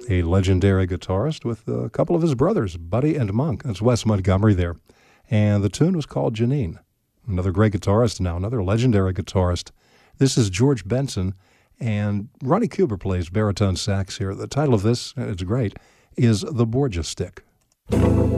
a legendary guitarist with a couple of his brothers, Buddy and Monk. That's Wes Montgomery there. And the tune was called Janine. Another great guitarist now, another legendary guitarist. This is George Benson, and Ronnie Cuber plays baritone sax here. The title of this, it's great, is The Borgia Stick.